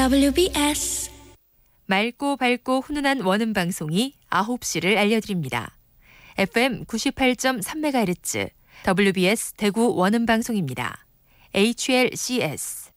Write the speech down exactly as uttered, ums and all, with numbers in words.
더블유비에스 맑고 밝고 훈훈한 원음 방송이 아홉 시를 알려드립니다. 에프엠 구십팔 점 삼 메가헤르츠 더블유비에스 대구 원음 방송입니다. 에이치엘씨에스